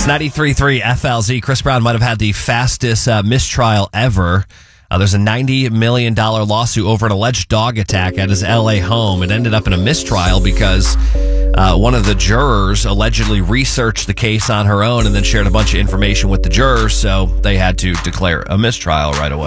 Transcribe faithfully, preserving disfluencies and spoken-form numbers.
It's ninety-three point three F L Z. Chris Brown might have had the fastest uh, mistrial ever. Uh, there's a ninety million dollars lawsuit over an alleged dog attack at his L A home. It ended up in a mistrial because uh, one of the jurors allegedly researched the case on her own and then shared a bunch of information with the jurors, so they had to declare a mistrial right away.